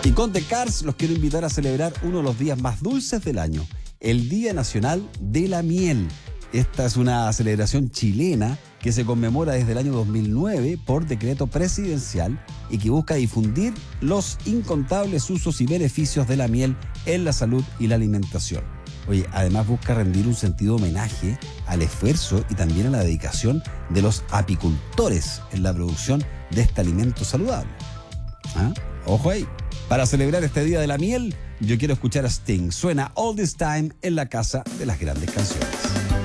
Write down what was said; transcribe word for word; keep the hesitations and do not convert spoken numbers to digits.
Y con The Cars los quiero invitar a celebrar uno de los días más dulces del año, el Día Nacional de la Miel. Esta es una celebración chilena que se conmemora desde el año dos mil nueve por decreto presidencial y que busca difundir los incontables usos y beneficios de la miel en la salud y la alimentación. Oye, además busca rendir un sentido homenaje al esfuerzo y también a la dedicación de los apicultores en la producción de este alimento saludable. ¿Ah? Ojo ahí. Para celebrar este Día de la Miel, yo quiero escuchar a Sting. Suena All This Time en la Casa de las Grandes Canciones.